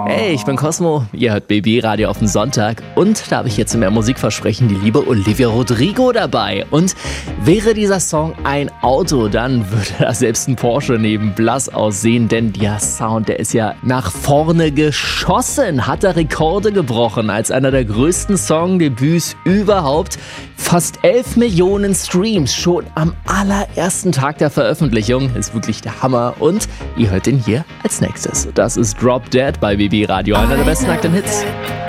Hey, ich bin Cosmo, ihr hört BB Radio auf den Sonntag und da habe ich jetzt mehr Musikversprechen die liebe Olivia Rodrigo dabei. Und wäre dieser Song ein Auto, dann würde da selbst ein Porsche neben blass aussehen, denn der Sound, der ist ja nach vorne geschossen, hat er Rekorde gebrochen als einer der größten Songdebüts überhaupt. Fast 11 Millionen Streams schon am allerersten Tag der Veröffentlichung, ist wirklich der Hammer und ihr hört ihn hier als nächstes. Das ist Drop Dead bei BB Radio, einer der besten aktuellen Hits.